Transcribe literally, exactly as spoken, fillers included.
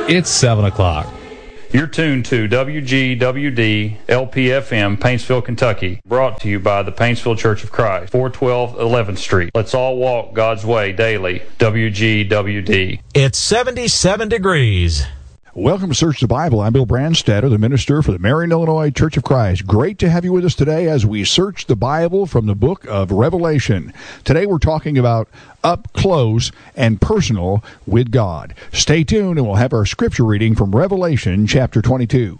It's seven o'clock. You're tuned to W G W D L P F M, Paintsville, Kentucky. Brought to you by the Paintsville Church of Christ, four twelve eleventh Street. Let's all walk God's way daily. W G W D. It's seventy-seven degrees. Welcome to Search the Bible. I'm Bill Brandstatter, the minister for the Marion, Illinois Church of Christ. Great to have you with us today as we search the Bible from the book of Revelation. Today we're talking about up close and personal with God. Stay tuned and we'll have our scripture reading from Revelation chapter twenty-two.